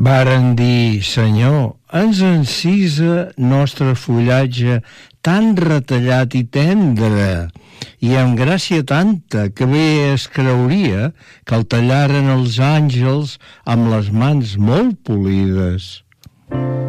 Varen dir: Senyor, ens encisa nostre fullatge tan retallat i tendre, i amb gràcia tanta que bé es creuria que el tallaren els àngels amb les mans molt polides.